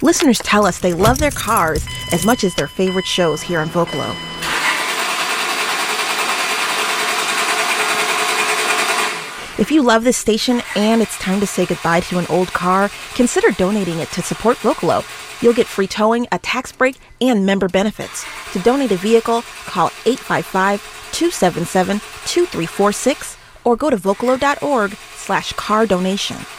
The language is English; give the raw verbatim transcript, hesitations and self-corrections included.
Listeners tell us they love their cars as much as their favorite shows here on Vocalo. If you love this station and it's time to say goodbye to an old car, consider donating it to support Vocalo. You'll get free towing, a tax break, and member benefits. To donate a vehicle, call eight five five, two seven seven, two three four six or go to vocalo dot org slash car donation.